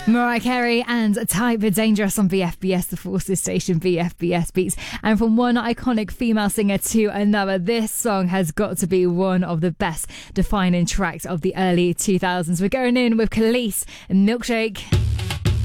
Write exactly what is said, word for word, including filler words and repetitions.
Mariah Carey and Type Dangerous on B F B S, the Forces station, B F B S Beats. And from one iconic female singer to another, this song has got to be one of the best defining tracks of the early two thousands. We're going in with Kelis and Milkshake.